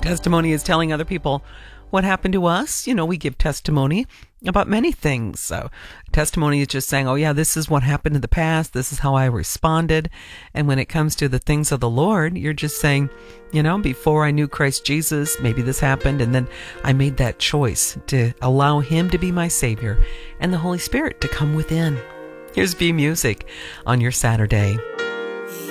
Testimony is telling other people what happened to us. You know, we give testimony about many things. So testimony is just saying, oh yeah, this is what happened in the past. This is how I responded. And when it comes to the things of the Lord, you're just saying, you know, before I knew Christ Jesus, maybe this happened. And then I made that choice to allow him to be my Savior and the Holy Spirit to come within. Here's V Music on your Saturday.